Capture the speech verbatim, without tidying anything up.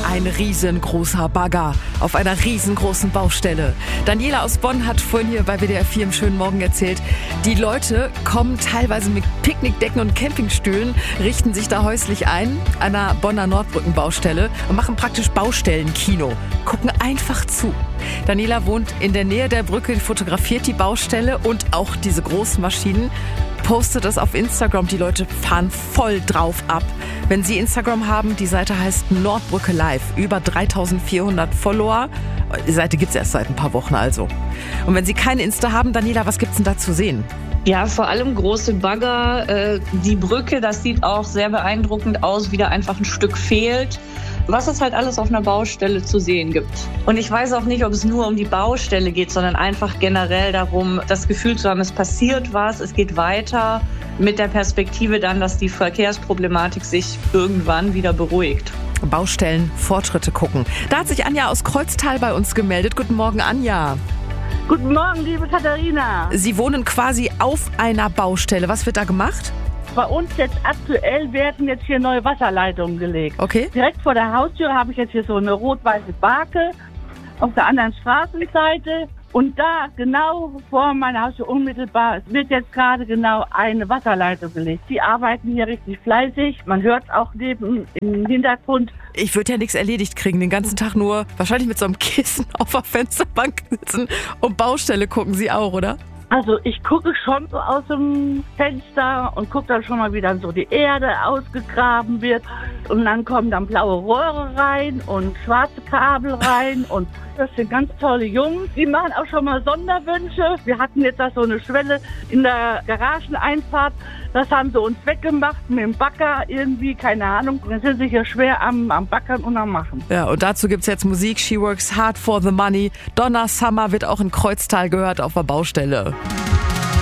Ein riesengroßer Bagger auf einer riesengroßen Baustelle. Daniela aus Bonn hat vorhin hier bei W D R vier im schönen Morgen erzählt, die Leute kommen teilweise mit Picknickdecken und Campingstühlen, richten sich da häuslich ein an der Bonner Nordbrückenbaustelle und machen praktisch Baustellenkino. Gucken einfach zu. Daniela wohnt in der Nähe der Brücke, fotografiert die Baustelle und auch diese großen Maschinen, postet das auf Instagram. Die Leute fahren voll drauf ab. Wenn Sie Instagram haben, die Seite heißt Nordbrücke Live. Über dreitausendvierhundert Follower. Die Seite gibt es erst seit ein paar Wochen also. Und wenn Sie kein Insta haben, Daniela, was gibt's denn da zu sehen? Ja, vor allem große Bagger. Äh, die Brücke, das sieht auch sehr beeindruckend aus, wie da einfach ein Stück fehlt. Was es halt alles auf einer Baustelle zu sehen gibt. Und ich weiß auch nicht, ob es nur um die Baustelle geht, sondern einfach generell darum, das Gefühl zu haben, es passiert was, es geht weiter, mit der Perspektive dann, dass die Verkehrsproblematik sich irgendwann wieder beruhigt. Baustellen, Fortschritte gucken. Da hat sich Anja aus Kreuztal bei uns gemeldet. Guten Morgen, Anja. Guten Morgen, liebe Katharina. Sie wohnen quasi auf einer Baustelle. Was wird da gemacht? Bei uns jetzt aktuell werden jetzt hier neue Wasserleitungen gelegt. Okay. Direkt vor der Haustür habe ich jetzt hier so eine rot-weiße Barke auf der anderen Straßenseite. Und da, genau vor meiner Haustür unmittelbar, wird jetzt gerade genau eine Wasserleitung gelegt. Die arbeiten hier richtig fleißig. Man hört es auch neben im Hintergrund. Ich würde ja nichts erledigt kriegen, den ganzen Tag nur wahrscheinlich mit so einem Kissen auf der Fensterbank sitzen und Baustelle gucken Sie auch, oder? Also ich gucke schon so aus dem Fenster und gucke dann schon mal, wie dann so die Erde ausgegraben wird. Und dann kommen dann blaue Rohre rein und schwarze Kabel rein. Und das sind ganz tolle Jungs. Die machen auch schon mal Sonderwünsche. Wir hatten jetzt da so eine Schwelle in der Garageneinfahrt. Das haben sie uns weggemacht mit dem Bagger irgendwie, keine Ahnung. Dann sind sie hier schwer am, am Backern und am Machen. Ja, und dazu gibt's jetzt Musik. She works hard for the money. Donna Summer wird auch in Kreuztal gehört auf der Baustelle.